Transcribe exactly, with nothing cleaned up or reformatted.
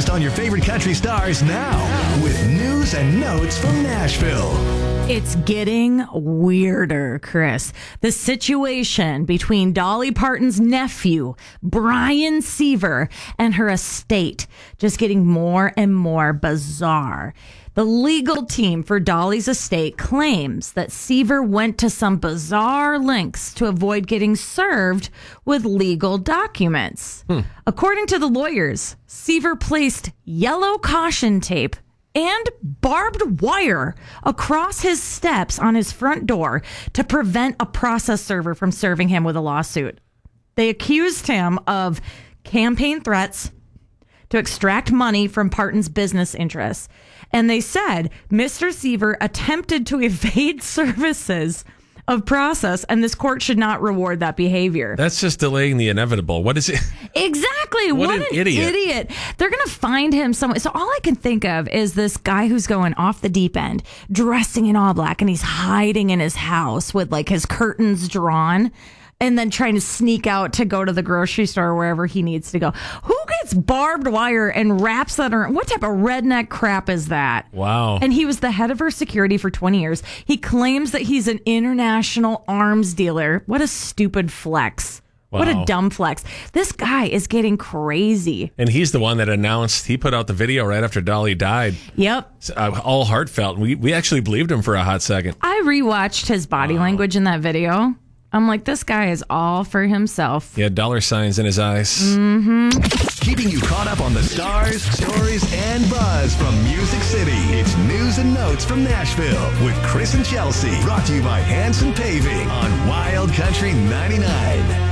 latest on your favorite country stars now with news and notes from Nashville. It's getting weirder, Chris. The situation between Dolly Parton's nephew, Brian Seaver, and her estate just getting more and more bizarre. The legal team for Dolly's estate claims that Seaver went to some bizarre lengths to avoid getting served with legal documents. Hmm. According to the lawyers, Seaver placed yellow caution tape and barbed wire across his steps on his front door to prevent a process server from serving him with a lawsuit. They accused him of campaign threats to extract money from Parton's business interests. And they said Mister Seaver attempted to evade services of process, and this court should not reward that behavior. That's just delaying the inevitable. What is it? Exactly. What, what an, an idiot. idiot. They're going to find him somewhere. So all I can think of is this guy who's going off the deep end, dressing in all black, and he's hiding in his house with like his curtains drawn, and then trying to sneak out to go to the grocery store or wherever he needs to go. Who gets barbed wire and wraps that around? What type of redneck crap is that? Wow. And he was the head of her security for twenty years. He claims that he's an international arms dealer. What a stupid flex. Wow. What a dumb flex. This guy is getting crazy. And he's the one that announced, he put out the video right after Dolly died. Yep. Uh, all heartfelt. We, we actually believed him for a hot second. I rewatched his body wow. language in that video. I'm like, this guy is all for himself. He had dollar signs in his eyes. Mm-hmm. Keeping you caught up on the stars, stories, and buzz from Music City. It's News and Notes from Nashville with Chris and Chelsea. Brought to you by Hanson Paving on Wild Country ninety-nine.